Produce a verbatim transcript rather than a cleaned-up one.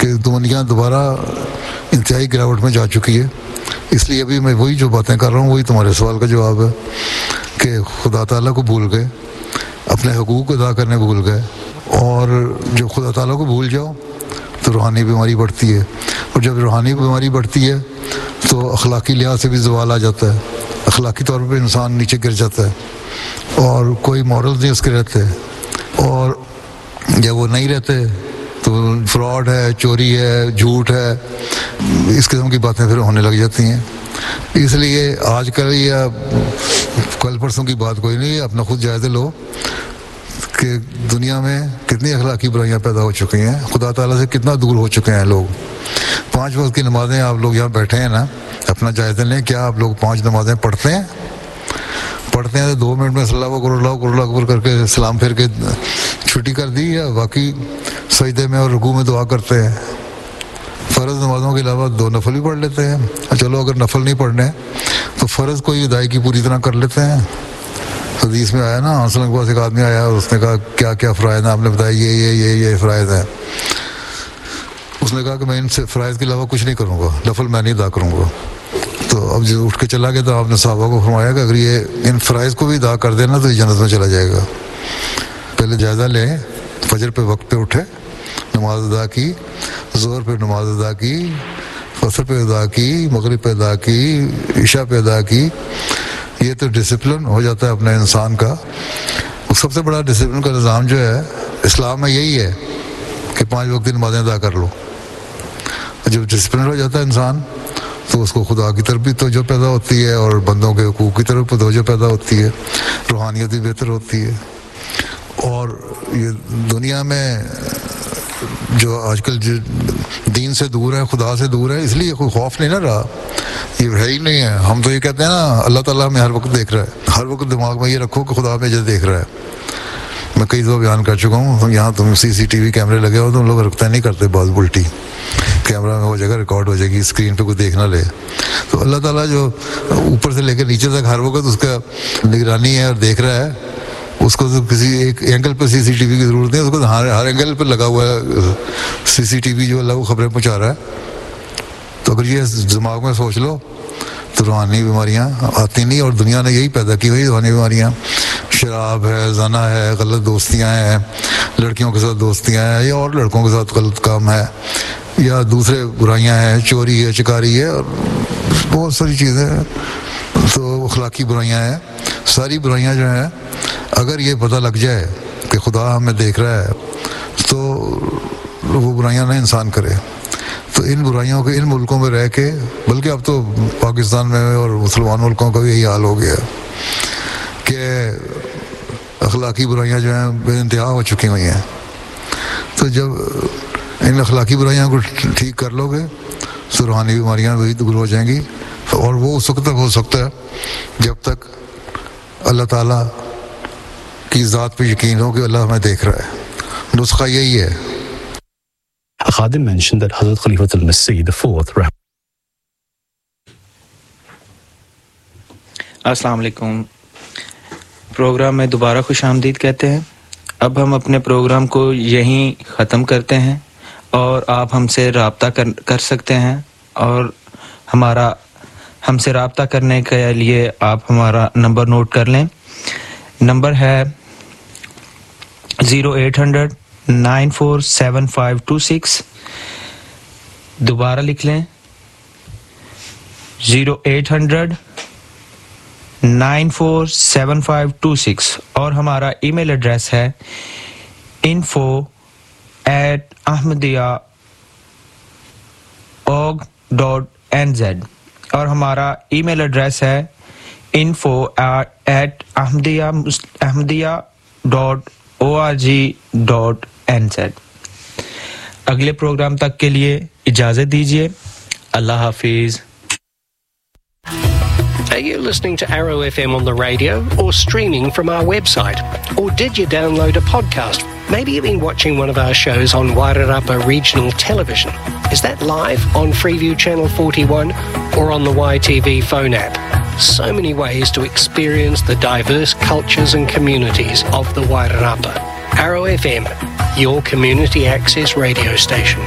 کہ دنیا دوبارہ انتہائی گراوٹ میں جا چکی ہے. اس لیے ابھی میں وہی جو باتیں کر رہا ہوں وہی تمہارے سوال کا جواب ہے کہ خدا تعالیٰ کو بھول گئے, اپنے حقوق ادا کرنے بھول گئے, اور جب خدا تعالیٰ کو بھول جاؤ تو روحانی بیماری بڑھتی ہے, اور جب روحانی بیماری بڑھتی ہے تو اخلاقی لحاظ سے بھی زوال آ جاتا ہے, اخلاقی طور پہ انسان نیچے گر جاتا ہے, اور کوئی مورل نہیں اس کے رہتے, اور جب وہ نہیں رہتے تو فراڈ ہے, چوری ہے, جھوٹ ہے, اس قسم کی باتیں پھر ہونے لگ جاتی ہیں. اس لیے آج کل یا کل پرسوں کی بات کوئی نہیں, اپنا خود جائزہ لو کہ دنیا میں کتنی اخلاقی برائیاں پیدا ہو چکی ہیں, خدا تعالیٰ سے کتنا دور ہو چکے ہیں لوگ. پانچ وقت کی نمازیں آپ لوگ یہاں بیٹھے ہیں نا, اپنا جائزہ لیں, کیا آپ لوگ پانچ نمازیں پڑھتے ہیں؟ پڑھتے ہیں تو دو منٹ میں صلی اللہ اکبر اللہ اکبر اللہ اکبر کر کے سلام پھر کے چھٹی کر دی, یا باقی سجدے میں اور رکوع میں دعا کرتے ہیں؟ فرض نمازوں کے علاوہ دو نفل بھی پڑھ لیتے ہیں. چلو اگر نفل نہیں پڑھنے تو فرض کو ہی ادائیگی پوری طرح کر لیتے ہیں. حدیث میں آیا نا, حسن کے پاس ایک آدمی آیا اور اس نے کہا کیا کیا فرائض ہیں؟ آپ نے بتایا یہ یہ یہ یہ فرائض ہیں. اس نے کہا کہ میں ان سے فرائض کے علاوہ کچھ نہیں کروں گا, نفل میں نہیں ادا کروں گا. تو اب جو اٹھ کے چلا گیا تو آپ نے صحابہ کو فرمایا کہ اگر یہ ان فرائض کو بھی ادا کر دینا تو یہ جنت میں چلا جائے گا. پہلے جائزہ لیں, فجر پہ وقت پہ اٹھے, نماز ادا کی, ظہر پہ نماز ادا کی, عصر پہ ادا کی, مغرب پہ ادا کی, عشاء پہ ادا کی. یہ تو ڈسپلن ہو جاتا ہے اپنے انسان کا. سب سے بڑا ڈسپلن کا نظام جو ہے اسلام میں یہی ہے کہ پانچ وقت کی نمازیں ادا کر لو. جب ڈسپلن ہو جاتا ہے انسان تو اس کو خدا کی طرف بھی توجہ پیدا ہوتی ہے, اور بندوں کے حقوق کی طرف توجہ پیدا ہوتی ہے, روحانیت بھی بہتر ہوتی ہے. اور یہ دنیا میں جو آج کل دین سے دور ہے, خدا سے دور ہے, اس لیے کوئی خوف نہیں نہ رہا, یہ ہے ہی نہیں ہے. ہم تو یہ کہتے ہیں نا اللہ تعالیٰ ہمیں ہر وقت دیکھ رہا ہے, ہر وقت دماغ میں یہ رکھو کہ خدا مجھے دیکھ رہا ہے. میں کئی دفعہ بیان کر چکا ہوں, یہاں تم سی سی ٹی وی کیمرے لگے ہو, تم لوگ رکھتے نہیں کرتے بعض الٹی, کیمرہ میں ہو جائے گا, ریکارڈ ہو جائے گی, اسکرین پہ کوئی دیکھ نہ لے. تو اللہ تعالیٰ جو اوپر سے لے کے نیچے تک ہر وقت اس کا نگرانی ہے اور دیکھ رہا ہے, اس کو تو کسی ایک اینگل پہ سی سی ٹی وی کی ضرورت نہیں, اس کو ہر ہر اینگل پہ لگا ہوا ہے سی سی ٹی وی جو اللہ کو خبریں پہنچا رہا ہے. تو اگر یہ دماغ میں سوچ لو تو روحانی بیماریاں آتی نہیں, اور دنیا نے یہی پیدا کی ہوئی روحانی بیماریاں. شراب ہے, زنا ہے, غلط دوستیاں ہیں, لڑکیوں کے ساتھ دوستیاں ہیں, یا اور لڑکوں کے ساتھ غلط کام ہے, یا دوسرے برائیاں ہیں, چوری ہے, چکاری ہے, اور بہت ساری چیزیں ہیں. تو اخلاقی برائیاں ہیں. ساری برائیاں جو ہیں اگر یہ پتہ لگ جائے کہ خدا ہمیں دیکھ رہا ہے تو وہ برائیاں نہ انسان کرے. تو ان برائیوں کے ان ملکوں میں رہ کے, بلکہ اب تو پاکستان میں اور مسلمان ملکوں کا بھی یہی حال ہو گیا کہ اخلاقی برائیاں جو ہیں بے انتہا ہو چکی ہوئی ہیں. تو جب ان اخلاقی برائیوں کو ٹھیک کر لو گے تو روحانی بیماریاں بھی دور ہو جائیں گی, اور وہ اس وقت تک ہو سکتا ہے جب تک اللہ تعالیٰ کی ذات پہ یقین ہو کہ اللہ ہمیں دیکھ رہا ہے. نسخہ یہی ہے. Khadim mentioned that Hazrat Khalifatul Masih the fourth. السلام علیکم. پروگرام میں دوبارہ خوش آمدید کہتے ہیں. اب ہم اپنے پروگرام کو یہیں ختم کرتے ہیں, اور آپ ہم سے رابطہ کر کر سکتے ہیں, اور ہمارا ہم سے رابطہ کرنے کے لیے آپ ہمارا نمبر نوٹ کر لیں. نمبر ہے zero eight hundred nine four seven five to six. دوبارہ لکھ لیں zero eight hundred nine four seven five to six. اور ہمارا ای میل ایڈریس ہے info at Ahmadiyya اوگ dot N Z. اور ہمارا ای میل ایڈریس ہے info at Ahmadiyya Ahmadiyya dot O R G dot N Z. اگلے پروگرام تک کے لیے اجازت دیجیے. اللہ حافظ. Are you listening to Arrow F M on the radio or streaming from our website? Or did you download a podcast? Maybe you've been watching one of our shows on Wairarapa Regional Television. Is that live on Freeview Channel forty-one or on the Y T V phone app? So many ways to experience the diverse cultures and communities of the Wairarapa. Arrow F M, your community access radio station.